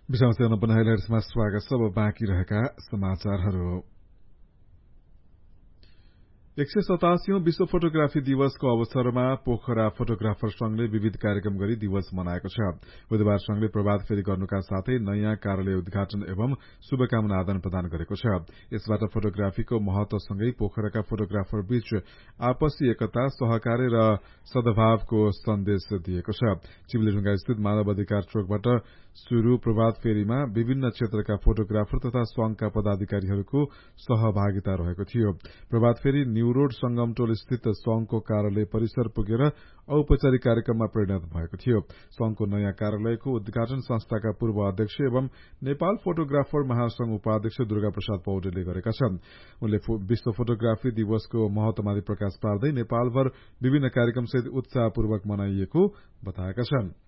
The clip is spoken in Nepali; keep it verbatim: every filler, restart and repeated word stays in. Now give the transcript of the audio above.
विश्राम नब्बे हाइलाइट्समा स्वागत छ। अब बाँकी रहेका समाचारहरू। एक सय सतासीौं विश्व फोटोग्राफी दिवसको अवसरमा पोखरा फोटोग्राफर संघले विविध कार्यक्रम गरी दिवस मनाएको छ। बुधबार संघले प्रभात फेरी गर्नुका साथै नयाँ कार्यालय उद्घाटन एवं शुभकामना आदान प्रदान गरेको छ। यसबाट फोटोग्राफीको महत्वसँगै पोखराका फोटोग्राफर बीच आपसी एकता, सहकार्य र सद्भावको सन्देश दिएको छ। चिप्लेढुङ्गा स्थित मानव अधिकार चोकबाट शुरू प्रभात फेरीमा विभिन्न क्षेत्रका फोटोग्राफर तथा संघका पदाधिकारीहरूको सहभागिता रहेको थियो। प्रभात फेरी न्यू रोड संगमटोल स्थित संघको कार्यालय परिसर पुगेर औपचारिक कार्यक्रममा परिणत भएको थियो। संघको नयाँ कार्यालयको उद्घाटन संस्थाका पूर्व अध्यक्ष एवं नेपाल फोटोग्राफर महासंघ उपाध्यक्ष दुर्गा प्रसाद पौडेलले गरेका छन्। उनले विश्व फोटोग्राफी दिवसको महत्वमाथि प्रकाश पार्दै नेपालभर विभिन्न कार्यक्रमसहित उत्साहपूर्वक मनाइएको बताएका छन्।